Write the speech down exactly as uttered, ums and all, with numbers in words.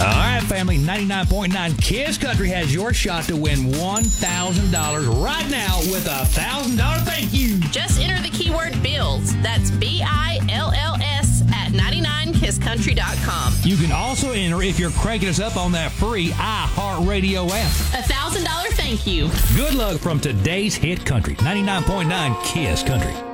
right, family, ninety-nine point nine Kiss Country has your shot to win one thousand dollars right now with a one thousand dollars thank you. Just enter the keyword bills. That's B I L L S at ninety-nine kiss country dot com. You can also enter if you're cranking us up on that free iHeartRadio app. A one thousand dollars thank you. Good luck from today's hit country, ninety-nine point nine Kiss Country.